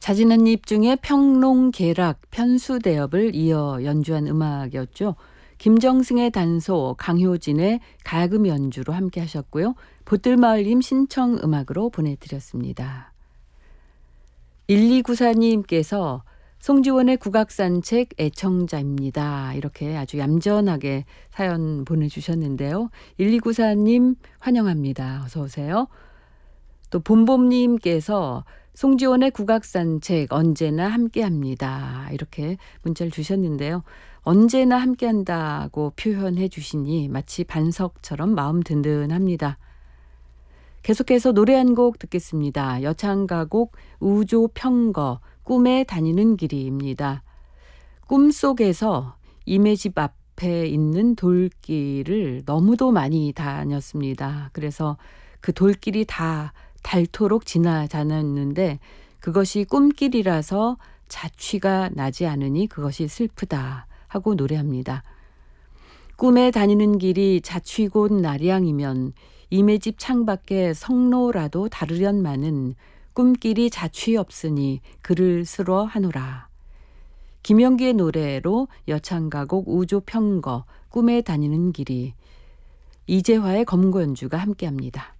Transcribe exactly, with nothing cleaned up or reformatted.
자진 한입 중에 평롱, 계락, 편수대엽을 이어 연주한 음악이었죠. 김정승의 단소, 강효진의 가금 연주로 함께 하셨고요. 보뜰마을님 신청 음악으로 보내드렸습니다. 일이구사님께서 송지원의 국악산책 애청자입니다. 이렇게 아주 얌전하게 사연 보내주셨는데요. 일이구사님 환영합니다. 어서 오세요. 또 봄봄님께서 송지원의 국악산책 언제나 함께합니다. 이렇게 문자를 주셨는데요. 언제나 함께한다고 표현해 주시니 마치 반석처럼 마음 든든합니다. 계속해서 노래 한 곡 듣겠습니다. 여창가곡 우조평거 꿈에 다니는 길이입니다. 꿈속에서 이매 집 앞에 있는 돌길을 너무도 많이 다녔습니다. 그래서 그 돌길이 다 닳도록 지나다녔는데 그것이 꿈길이라서 자취가 나지 않으니 그것이 슬프다 하고 노래합니다. 꿈에 다니는 길이 자취곧 나량이면 이매집 창밖에 성로라도 다르련마는 꿈길이 자취 없으니 글을 쓰러 하노라. 김영기의 노래로 여창가곡 우조평거 꿈에 다니는 길이 이재화의 검고 연주가 함께합니다.